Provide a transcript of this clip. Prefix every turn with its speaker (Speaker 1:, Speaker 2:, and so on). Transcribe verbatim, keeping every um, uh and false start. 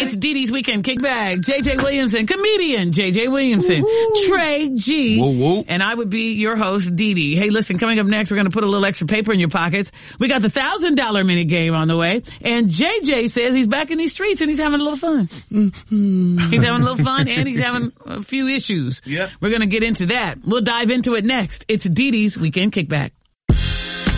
Speaker 1: It's Dee Dee's Weekend Kickback. J J Williamson, comedian J J Williamson, Woo-hoo. Trey G,
Speaker 2: woo, woo.
Speaker 1: and I would be your host, Dee Dee. Hey, listen, coming up next, we're going to put a little extra paper in your pockets. We got the one thousand dollars minute game on the way, and J J says he's back in these streets and he's having a little fun. Mm-hmm. He's having a little fun, and he's having a few issues.
Speaker 2: Yep.
Speaker 1: We're going to get into that. We'll dive into it next. It's Dee Dee's Weekend Kickback.